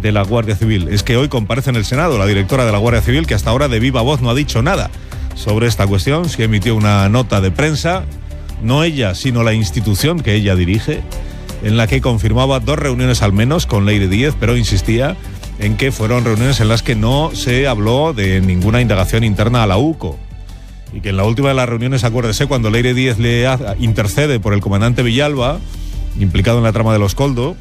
de la Guardia Civil. Es que hoy comparece en el Senado la directora de la Guardia Civil, que hasta ahora de viva voz no ha dicho nada sobre esta cuestión. Sí emitió una nota de prensa, no ella, sino la institución que ella dirige, en la que confirmaba 2 reuniones al menos con Leire Díez, pero insistía en que fueron reuniones en las que no se habló de ninguna indagación interna a la UCO. Y que en la última de las reuniones, acuérdese, cuando Leire Díez le intercede por el comandante Villalba, implicado en la trama de los Koldo,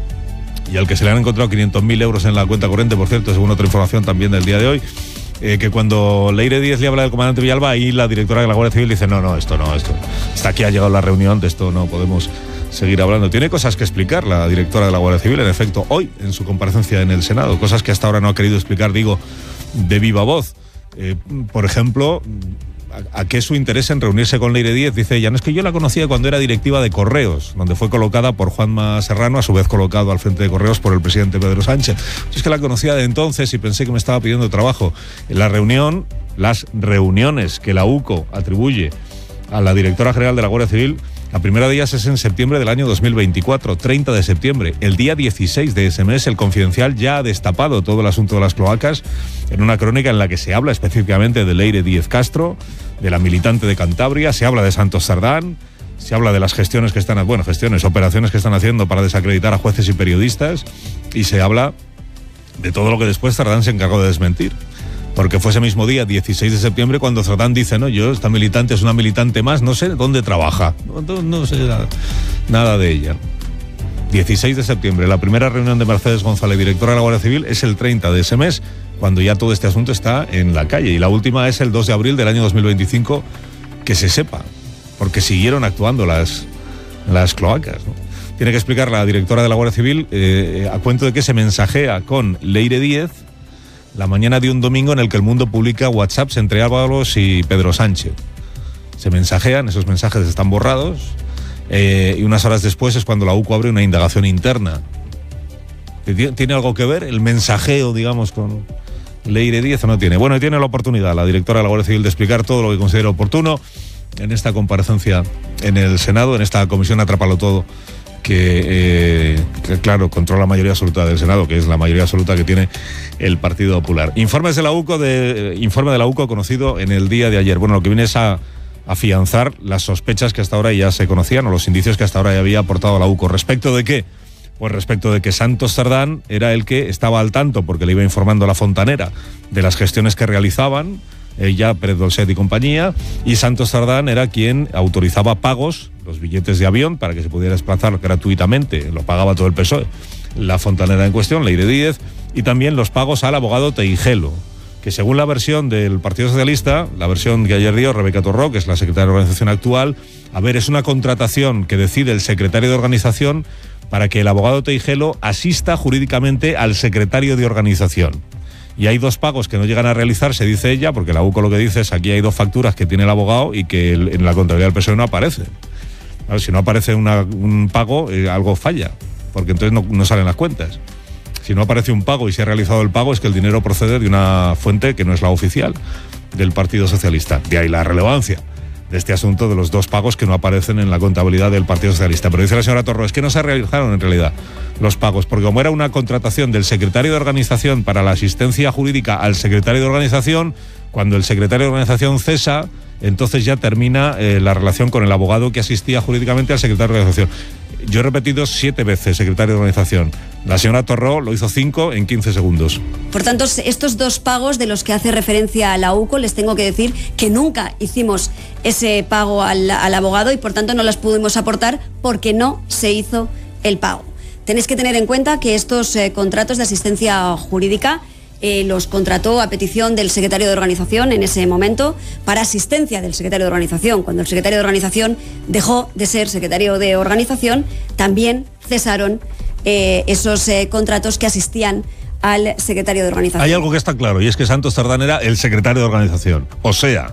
y al que se le han encontrado 500.000 euros en la cuenta corriente, por cierto, según otra información también del día de hoy, que cuando Leire Díez le habla del comandante Villalba, ahí la directora de la Guardia Civil dice, no, esto hasta aquí ha llegado la reunión, de esto no podemos seguir hablando. Tiene cosas que explicar la directora de la Guardia Civil, en efecto, hoy, en su comparecencia en el Senado, cosas que hasta ahora no ha querido explicar, digo, de viva voz. Por ejemplo, ¿a qué su interés en reunirse con Leire Díez? Dice ella, no, es que yo la conocía cuando era directiva de Correos, donde fue colocada por Juanma Serrano, a su vez colocado al frente de Correos por el presidente Pedro Sánchez. Es que la conocía de entonces y pensé que me estaba pidiendo trabajo. En las reuniones que la UCO atribuye a la directora general de la Guardia Civil, la primera de ellas es en septiembre del año 2024, 30 de septiembre. El día 16 de ese mes, el Confidencial ya ha destapado todo el asunto de las cloacas en una crónica en la que se habla específicamente de Leire Díez Castro, de la militante de Cantabria, se habla de Santos Cerdán, se habla de las operaciones que están haciendo para desacreditar a jueces y periodistas, y se habla de todo lo que después Cerdán se encargó de desmentir. Porque fue ese mismo día, 16 de septiembre, cuando Cerdán dice, esta militante es una militante más, no sé dónde trabaja, no sé nada de ella. 16 de septiembre, la primera reunión de Mercedes González, directora de la Guardia Civil, es el 30 de ese mes, cuando ya todo este asunto está en la calle. Y la última es el 2 de abril del año 2025, que se sepa, porque siguieron actuando las cloacas, ¿no? Tiene que explicar la directora de la Guardia Civil a cuento de que se mensajea con Leire Díez la mañana de un domingo en el que El Mundo publica WhatsApps entre Ábalos y Pedro Sánchez. Se mensajean, esos mensajes están borrados, y unas horas después es cuando la UCO abre una indagación interna. ¿Tiene algo que ver el mensajeo, digamos, con Leire Díez o no tiene? Bueno, y tiene la oportunidad la directora de la Guardia Civil de explicar todo lo que considera oportuno en esta comparecencia en el Senado, en esta comisión Atrápalo Todo, que claro, controla la mayoría absoluta del Senado, que es la mayoría absoluta que tiene el Partido Popular. Informe de la UCO conocido en el día de ayer. Bueno, lo que viene es a afianzar las sospechas que hasta ahora ya se conocían, o los indicios que hasta ahora ya había aportado la UCO. ¿Respecto de qué? Pues respecto de que Santos Cerdán era el que estaba al tanto, porque le iba informando a la fontanera de las gestiones que realizaban ella, Pérez Dolcet y compañía, y Santos Cerdán era quien autorizaba pagos, los billetes de avión, para que se pudiera desplazar gratuitamente, lo pagaba todo el PSOE, la fontanera en cuestión, Leire Díez, y también los pagos al abogado Teijelo, que según la versión del Partido Socialista, la versión que ayer dio Rebeca Torró, que es la secretaria de organización actual, es una contratación que decide el secretario de organización para que el abogado Teijelo asista jurídicamente al secretario de organización. Y hay 2 pagos que no llegan a realizarse, dice ella, porque la UCO lo que dice es aquí hay 2 facturas que tiene el abogado y que en la contabilidad del PSOE no aparece. Claro, si no aparece un pago, algo falla, porque entonces no salen las cuentas. Si no aparece un pago y se ha realizado el pago, es que el dinero procede de una fuente que no es la oficial del Partido Socialista. De ahí la relevancia de este asunto de los 2 pagos que no aparecen en la contabilidad del Partido Socialista. Pero dice la señora Torró, es que no se realizaron en realidad los pagos, porque como era una contratación del secretario de organización para la asistencia jurídica al secretario de organización, cuando el secretario de organización cesa, entonces ya termina la relación con el abogado que asistía jurídicamente al secretario de organización. Yo he repetido 7 veces secretario de organización. La señora Torró lo hizo 5 en 15 segundos. Por tanto, estos 2 pagos de los que hace referencia a la UCO, les tengo que decir que nunca hicimos ese pago al abogado y por tanto no las pudimos aportar porque no se hizo el pago. Tenéis que tener en cuenta que estos contratos de asistencia jurídica los contrató a petición del secretario de organización en ese momento, para asistencia del secretario de organización. Cuando el secretario de organización dejó de ser secretario de organización, también cesaron esos contratos que asistían al secretario de organización. Hay algo que está claro, y es que Santos Cerdán era el secretario de organización, o sea,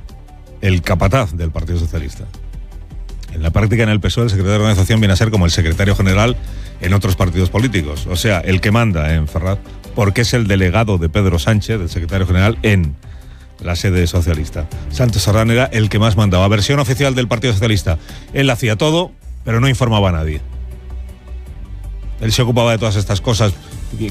el capataz del Partido Socialista. En la práctica, en el PSOE, el secretario de organización viene a ser como el secretario general en otros partidos políticos, o sea, el que manda en Ferraz, porque es el delegado de Pedro Sánchez, el secretario general, en la sede socialista. Santos Cerdán era el que más mandaba. Versión oficial del Partido Socialista. Él hacía todo, pero no informaba a nadie. Él se ocupaba de todas estas cosas